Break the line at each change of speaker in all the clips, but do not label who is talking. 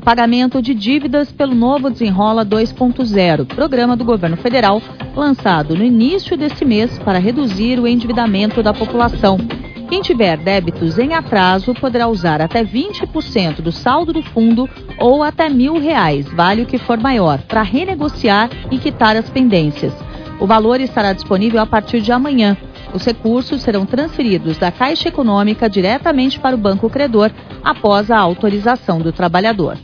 pagamento de dívidas pelo novo Desenrola 2.0, programa do governo federal, lançado no início desse mês para reduzir o endividamento da população. Quem tiver débitos em atraso poderá usar até 20% do saldo do fundo ou até R$1.000, vale o que for maior, para renegociar e quitar as pendências. O valor estará disponível a partir de amanhã. Os recursos serão transferidos da Caixa Econômica diretamente para o Banco Credor após a autorização do trabalhador.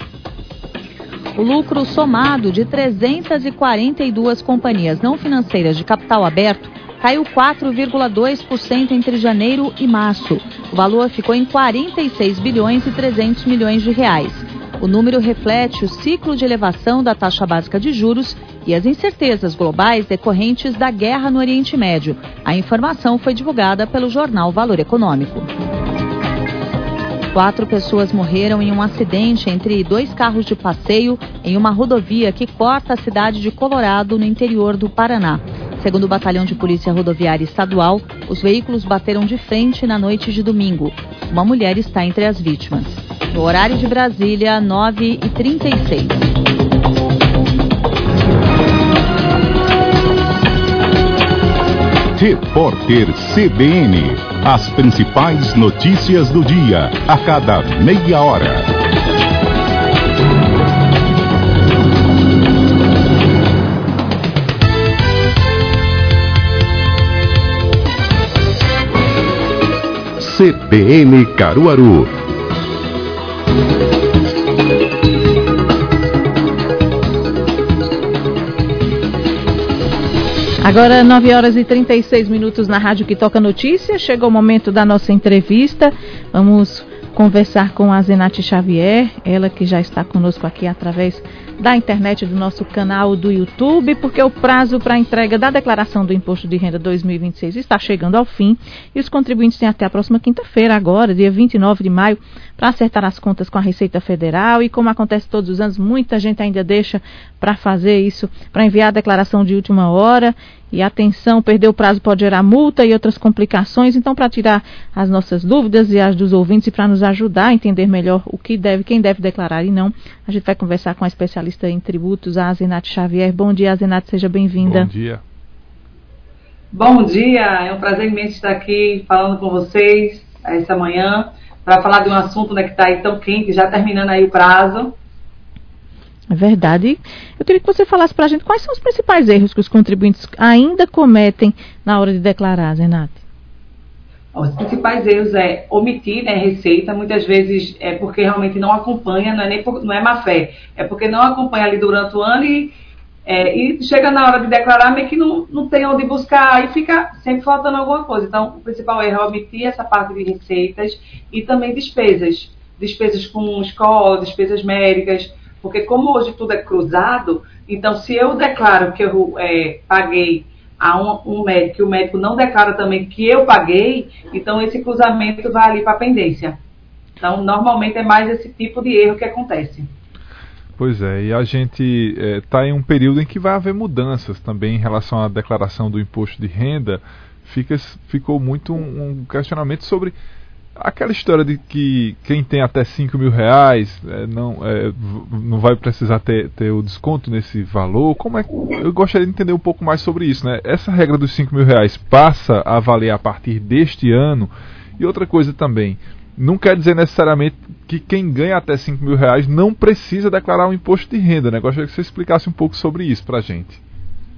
O lucro somado de 342 companhias não financeiras de capital aberto caiu 4,2% entre janeiro e março. O valor ficou em 46 bilhões e 300 milhões de reais. O número reflete o ciclo de elevação da taxa básica de juros e as incertezas globais decorrentes da guerra no Oriente Médio. A informação foi divulgada pelo jornal Valor Econômico. 4 pessoas morreram em um acidente entre 2 carros de passeio em uma rodovia que corta a cidade de Colorado, no interior do Paraná. Segundo o Batalhão de Polícia Rodoviária Estadual, os veículos bateram de frente na noite de domingo. Uma mulher está entre as vítimas. No horário de Brasília, 9h36.
Repórter CBN. As principais notícias do dia, a cada meia hora. CBN Caruaru.
Agora 9h36 na Rádio que Toca Notícias. Chega o momento da nossa entrevista. Vamos conversar com a Zenate Xavier, ela que já está conosco aqui através da internet do nosso canal do YouTube, porque o prazo para a entrega da declaração do Imposto de Renda 2026 está chegando ao fim e os contribuintes têm até a próxima quinta-feira, agora, dia 29 de maio, para acertar as contas com a Receita Federal. E como acontece todos os anos, muita gente ainda deixa para fazer isso, para enviar a declaração de última hora. E atenção, perder o prazo pode gerar multa e outras complicações. Então, para tirar as nossas dúvidas e as dos ouvintes e para nos ajudar a entender melhor o que deve, quem deve declarar e não, a gente vai conversar com a especialista em tributos, a Zenate Xavier. Bom dia, Zenate, seja bem-vinda.
Bom dia.
Bom dia, é um prazer imenso estar aqui falando com vocês essa manhã para falar de um assunto, né, que está aí tão quente, já terminando aí o prazo.
É verdade. Eu queria que você falasse para a gente quais são os principais erros que os contribuintes ainda cometem na hora de declarar, Zenate.
Os principais erros é omitir, né, receita, muitas vezes é porque realmente não acompanha, não é má fé, é porque não acompanha ali durante o ano e chega na hora de declarar meio que não tem onde buscar e fica sempre faltando alguma coisa. Então, o principal erro é omitir essa parte de receitas e também despesas com escola, despesas médicas, porque como hoje tudo é cruzado, então se eu declaro que eu paguei a um médico e o médico não declara também que eu paguei, então esse cruzamento vai ali para a pendência. Então, normalmente é mais esse tipo de erro que acontece.
Pois é, e a gente está em um período em que vai haver mudanças também em relação à declaração do imposto de renda. Ficou muito um questionamento sobre aquela história de que quem tem até R$5.000 não vai precisar ter o desconto nesse valor. Eu gostaria de entender um pouco mais sobre isso, né? Essa regra dos R$5.000 passa a valer a partir deste ano. E outra coisa também, não quer dizer necessariamente que quem ganha até R$5.000 não precisa declarar o imposto de renda, né? Gostaria que você explicasse um pouco sobre isso para a gente.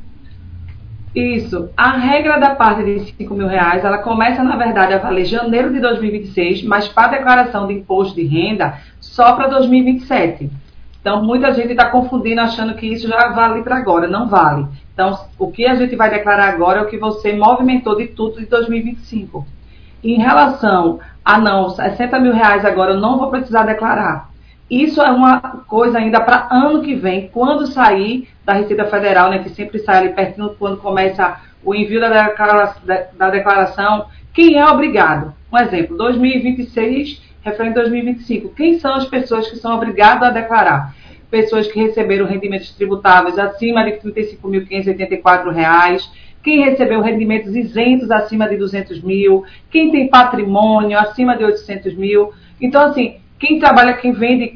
Isso. A regra da parte de R$5.000, ela começa, na verdade, a valer janeiro de 2026, mas para a declaração de imposto de renda só para 2027. Então, muita gente está confundindo, achando que isso já vale para agora. Não vale. Então, o que a gente vai declarar agora é o que você movimentou de tudo de 2025. Em relação a R$60.000 agora eu não vou precisar declarar. Isso é uma coisa ainda para ano que vem, quando sair da Receita Federal, né, que sempre sai ali pertinho quando começa o envio da declaração, quem é obrigado. Um exemplo, 2026, referente a 2025. Quem são as pessoas que são obrigadas a declarar? Pessoas que receberam rendimentos tributáveis acima de R$ 35.584, quem recebeu rendimentos isentos acima de 200 mil, quem tem patrimônio acima de 800 mil. Então, assim, quem trabalha, quem vende